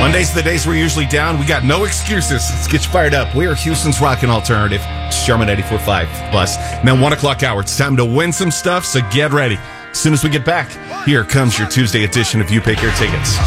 Mondays are the days we're usually down. We got no excuses. Let's get you fired up. We are Houston's Rockin' Alternative. Sherman 94.5 Plus. Now, 1 o'clock hour. It's time to win some stuff, so get ready. As soon as we get back, here comes your Tuesday edition of You Pick Your Tickets.